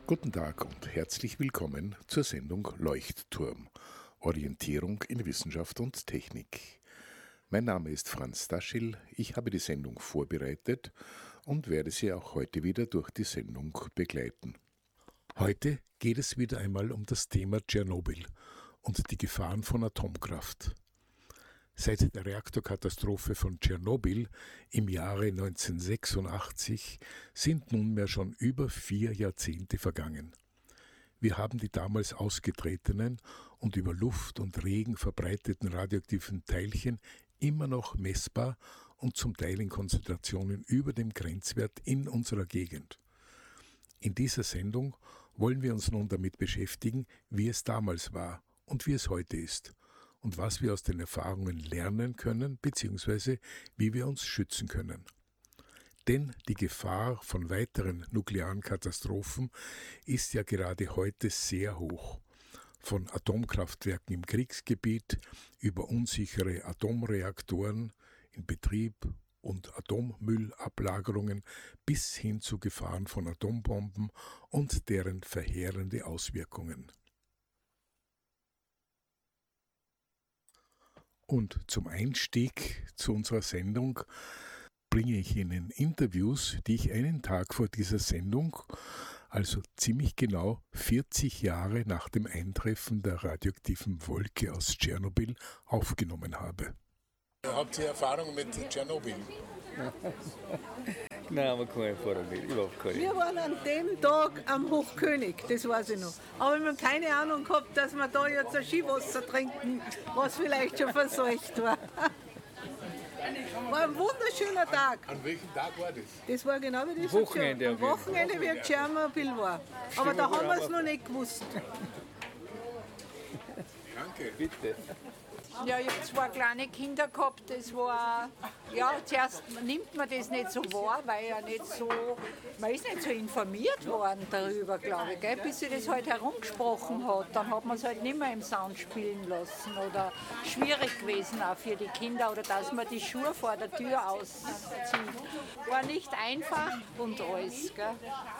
Guten Tag und herzlich willkommen zur Sendung Leuchtturm, Orientierung in Wissenschaft und Technik. Mein Name ist Franz Daschil, ich habe die Sendung vorbereitet und werde Sie auch heute wieder durch die Sendung begleiten. Heute geht es wieder einmal um das Thema Tschernobyl und die Gefahren von Atomkraft. Seit der Reaktorkatastrophe von Tschernobyl im Jahre 1986 sind nunmehr schon über 4 Jahrzehnte vergangen. Wir haben die damals ausgetretenen und über Luft und Regen verbreiteten radioaktiven Teilchen immer noch messbar und zum Teil in Konzentrationen über dem Grenzwert in unserer Gegend. In dieser Sendung wollen wir uns nun damit beschäftigen, wie es damals war und wie es heute ist und was wir aus den Erfahrungen lernen können bzw. wie wir uns schützen können. Denn die Gefahr von weiteren nuklearen Katastrophen ist ja gerade heute sehr hoch. Von Atomkraftwerken im Kriegsgebiet über unsichere Atomreaktoren in Betrieb und Atommüllablagerungen bis hin zu Gefahren von Atombomben und deren verheerende Auswirkungen. Und zum Einstieg zu unserer Sendung bringe ich Ihnen Interviews, die ich einen Tag vor dieser Sendung, also ziemlich genau 40 Jahre nach dem Eintreffen der radioaktiven Wolke aus Tschernobyl, aufgenommen habe. Habt ihr Erfahrung mit Tschernobyl? Nein, haben wir keine Erfahrung mit, überhaupt keine. Wir waren an dem Tag am Hochkönig, das weiß ich noch. Aber wir haben keine Ahnung gehabt, dass wir da jetzt ein Skiwasser trinken, was vielleicht schon verseucht war. War ein wunderschöner Tag. An welchem Tag war das? Das war genau wie das Wochenende. Am Wochenende, wie Tschernobyl war. Aber da haben wir es noch nicht gewusst. Danke. Bitte. Ja, ich habe 2 kleine Kinder gehabt. Das war, ja, zuerst nimmt man das nicht so wahr, weil man ist nicht so informiert worden darüber, glaube ich, gell? Bis sie das halt herumgesprochen hat. Dann hat man es halt nicht mehr im Sound spielen lassen oder schwierig gewesen auch für die Kinder oder dass man die Schuhe vor der Tür auszieht. War nicht einfach und alles, gell?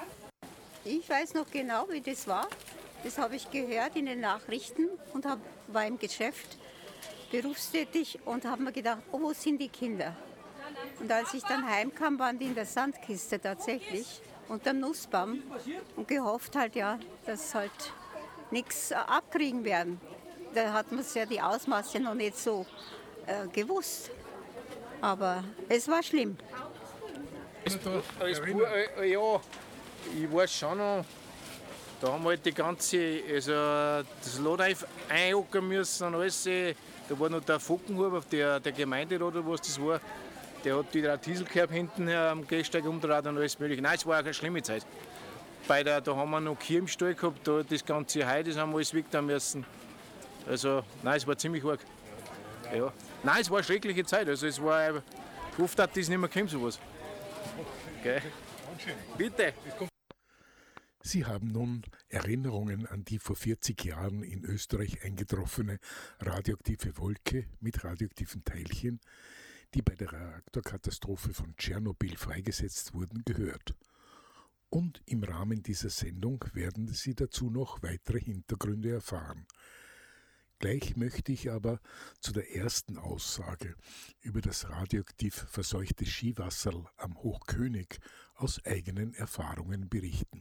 Ich weiß noch genau, wie das war. Das habe ich gehört in den Nachrichten und war im Geschäft berufstätig und habe mir gedacht, oh, wo sind die Kinder? Und als ich dann heimkam, waren die in der Sandkiste tatsächlich unter dem Nussbaum und gehofft halt, ja, dass halt nichts abkriegen werden. Da hat man ja die Ausmaße noch nicht so gewusst. Aber es war schlimm. Als Bub, ja, ich weiß schon noch, da haben wir halt die ganze, also das Lodreif einhocken müssen und alles. Da war noch der Fockenhuber, der Gemeinderat oder was das war, der hat wieder ein Dieselkerb hinten am Gehsteig umgedreht und alles mögliche. Nein, es war auch eine schlimme Zeit. Da haben wir noch Kühe im Stall gehabt, da das ganze Heu, das haben wir alles wegtun müssen. Also, nein, es war ziemlich arg. Ja. Nein, es war eine schreckliche Zeit, also es war, ich hoffe, dass das nicht mehr kommt, sowas. Okay. Bitte. Sie haben nun Erinnerungen an die vor 40 Jahren in Österreich eingetroffene radioaktive Wolke mit radioaktiven Teilchen, die bei der Reaktorkatastrophe von Tschernobyl freigesetzt wurden, gehört. Und im Rahmen dieser Sendung werden Sie dazu noch weitere Hintergründe erfahren. Gleich möchte ich aber zu der ersten Aussage über das radioaktiv verseuchte Skiwasserl am Hochkönig aus eigenen Erfahrungen berichten.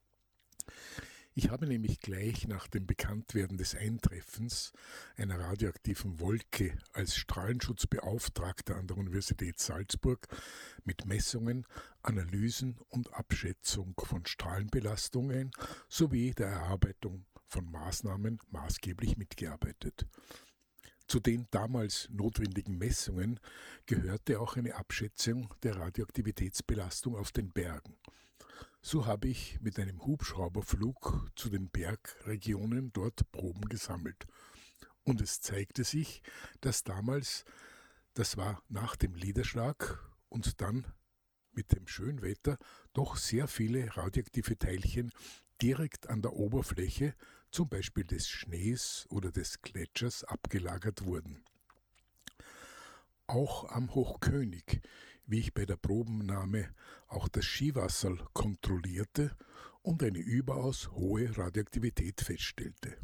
Ich habe nämlich gleich nach dem Bekanntwerden des Eintreffens einer radioaktiven Wolke als Strahlenschutzbeauftragter an der Universität Salzburg mit Messungen, Analysen und Abschätzung von Strahlenbelastungen sowie der Erarbeitung von Maßnahmen maßgeblich mitgearbeitet. Zu den damals notwendigen Messungen gehörte auch eine Abschätzung der Radioaktivitätsbelastung auf den Bergen. So habe ich mit einem Hubschrauberflug zu den Bergregionen dort Proben gesammelt. Und es zeigte sich, dass damals, das war nach dem Niederschlag und dann mit dem Schönwetter, doch sehr viele radioaktive Teilchen direkt an der Oberfläche, zum Beispiel des Schnees oder des Gletschers, abgelagert wurden. Auch am Hochkönig, wie ich bei der Probennahme auch das Skiwasserl kontrollierte und eine überaus hohe Radioaktivität feststellte.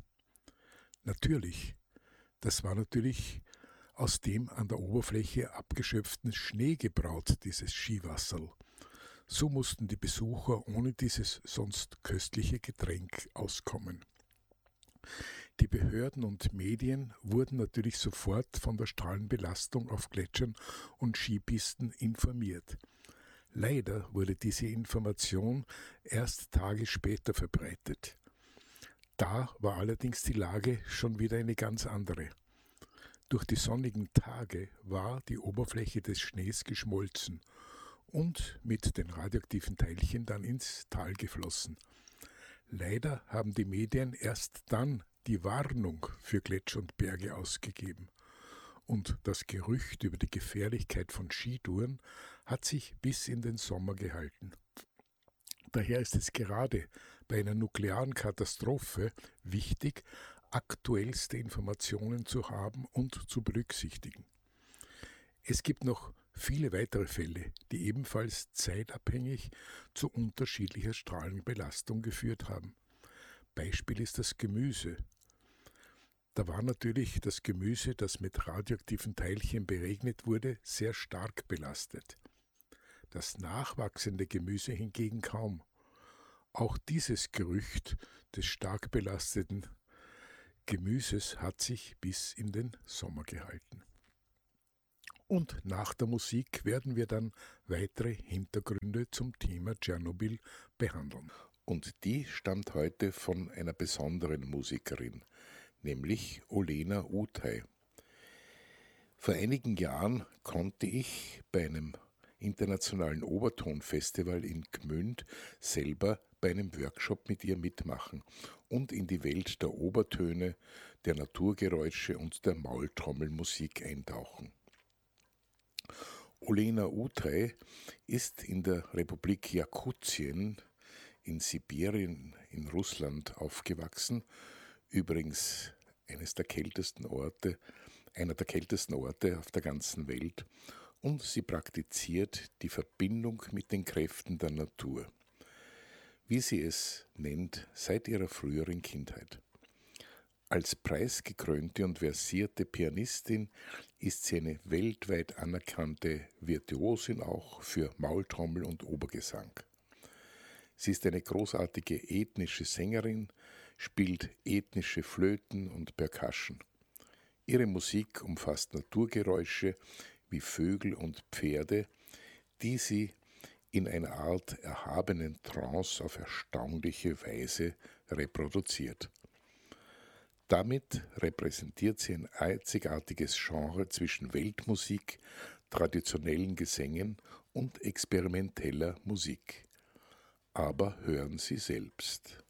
Das war natürlich aus dem an der Oberfläche abgeschöpften Schnee gebraut, dieses Skiwasserl. So mussten die Besucher ohne dieses sonst köstliche Getränk auskommen. Die Behörden und Medien wurden natürlich sofort von der Strahlenbelastung auf Gletschern und Skipisten informiert. Leider wurde diese Information erst Tage später verbreitet. Da war allerdings die Lage schon wieder eine ganz andere. Durch die sonnigen Tage war die Oberfläche des Schnees geschmolzen und mit den radioaktiven Teilchen dann ins Tal geflossen. Leider haben die Medien erst dann die Warnung für Gletscher und Berge ausgegeben. Und das Gerücht über die Gefährlichkeit von Skitouren hat sich bis in den Sommer gehalten. Daher ist es gerade bei einer nuklearen Katastrophe wichtig, aktuellste Informationen zu haben und zu berücksichtigen. Es gibt noch viele weitere Fälle, die ebenfalls zeitabhängig zu unterschiedlicher Strahlenbelastung geführt haben. Beispiel ist das Gemüse. Da war natürlich das Gemüse, das mit radioaktiven Teilchen beregnet wurde, sehr stark belastet. Das nachwachsende Gemüse hingegen kaum. Auch dieses Gerücht des stark belasteten Gemüses hat sich bis in den Sommer gehalten. Und nach der Musik werden wir dann weitere Hintergründe zum Thema Tschernobyl behandeln. Und die stammt heute von einer besonderen Musikerin, nämlich Olena Uthai. Vor einigen Jahren konnte ich bei einem internationalen Obertonfestival in Gmünd selber bei einem Workshop mit ihr mitmachen und in die Welt der Obertöne, der Naturgeräusche und der Maultrommelmusik eintauchen. Olena Uthai ist in der Republik Jakutien in Sibirien in Russland aufgewachsen, übrigens einer der kältesten Orte auf der ganzen Welt, und sie praktiziert die Verbindung mit den Kräften der Natur, wie sie es nennt, seit ihrer früheren Kindheit. Als preisgekrönte und versierte Pianistin ist sie eine weltweit anerkannte Virtuosin auch für Maultrommel und Obergesang. Sie ist eine großartige ethnische Sängerin, spielt ethnische Flöten und Percussion. Ihre Musik umfasst Naturgeräusche wie Vögel und Pferde, die sie in einer Art erhabenen Trance auf erstaunliche Weise reproduziert. Damit repräsentiert sie ein einzigartiges Genre zwischen Weltmusik, traditionellen Gesängen und experimenteller Musik. Aber hören Sie selbst.